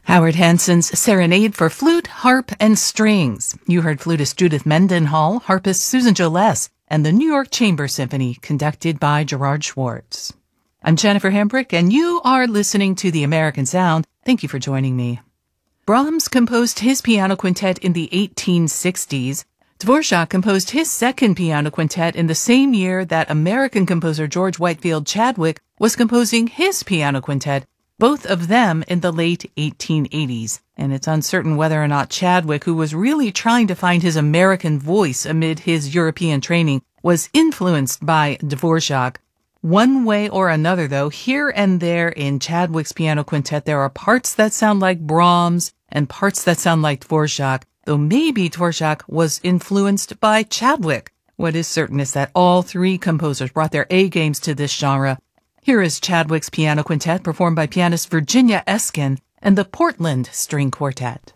Howard Hanson's Serenade for Flute, Harp, and Strings. You heard flutist Judith Mendenhall, harpist Susan Gilles, and the New York Chamber Symphony, conducted by Gerard Schwartz. I'm Jennifer Hambrick, and you are listening to The American Sound. Thank you for joining me. Brahms composed his piano quintet in the 1860s. Dvorak composed his second piano quintet in the same year that American composer George Whitefield Chadwick was composing his piano quintet, both of them in the late 1880s. And it's uncertain whether or not Chadwick, who was really trying to find his American voice amid his European training, was influenced by Dvorak. One way or another, though, here and there in Chadwick's piano quintet, there are parts that sound like Brahms and parts that sound like Dvorak, though maybe Dvorak was influenced by Chadwick. What is certain is that all three composers brought their A-games to this genre. Here is Chadwick's piano quintet performed by pianist Virginia Eskin and the Portland String Quartet.